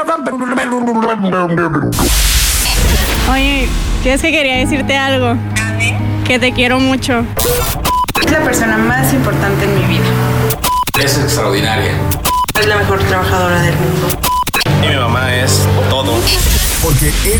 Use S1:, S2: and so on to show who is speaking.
S1: Oye, es que quería decirte algo. Que te quiero mucho.
S2: Es la persona más importante en mi vida.
S3: Es extraordinaria.
S2: Es la mejor trabajadora del mundo.
S4: Y mi mamá es todo.
S5: Porque